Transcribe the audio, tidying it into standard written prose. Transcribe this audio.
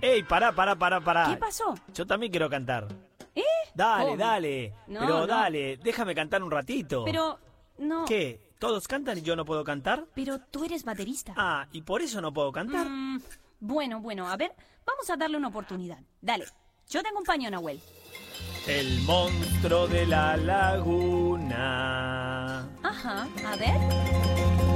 ¡Ey, pará! ¿Qué pasó? Yo también quiero cantar. ¿Eh? Dale, ¿Cómo? dale. No, Pero no. dale, déjame cantar un ratito. Pero, no. ¿Qué? ¿Todos cantan y yo no puedo cantar? Pero tú eres baterista. Ah, ¿y por eso no puedo cantar? Bueno, a ver, vamos a darle una oportunidad. Dale, yo tengo un paño, Nahuel. El monstruo de la laguna. Ajá, a ver.